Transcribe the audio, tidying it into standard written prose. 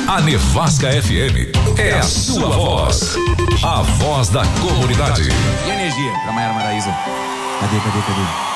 A Nevasca FM é a sua voz. A voz da comunidade. E energia pra Maiara Maraíza. Cadê?